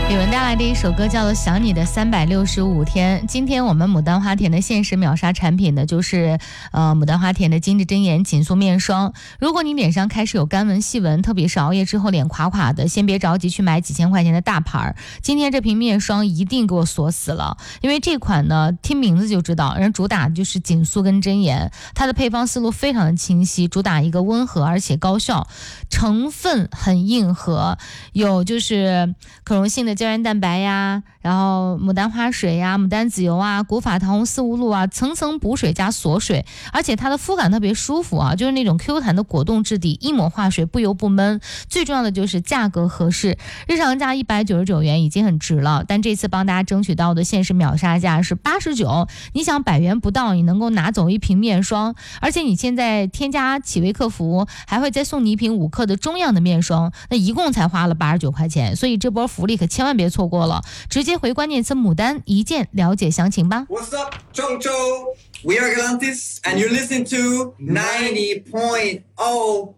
李玟带来的一首歌叫做《想你的365天》。今天我们牡丹花田的限时秒杀产品呢，就是牡丹花田的精致针眼紧塑面霜。如果你脸上开始有干纹细纹，特别是熬夜之后脸垮垮的，先别着急去买几千块钱的大牌，今天这瓶面霜一定给我锁死了。因为这款呢，听名字就知道人主打就是紧塑跟针眼，它的配方思路非常的清晰，主打一个温和而且高效，成分很硬核，有就是可溶性的胶原蛋白呀，然后牡丹花水呀、牡丹籽油啊、古法桃红四无露啊，层层补水加锁水，而且它的肤感特别舒服啊，就是那种 Q 弹的果冻质地，一抹化水不油不闷，最重要的就是价格合适，日常价199元已经很值了，但这次帮大家争取到的限时秒杀价是89，你想100元不到你能够拿走一瓶面霜，而且你现在添加企微客服还会再送你一瓶5克的中样的面霜，那一共才花了89块钱，所以这波福利可千万别错过了，直接回关键词牡丹一键了解详情吧。 What's up, Chongcho? We are Galantis and you're listening to 90.0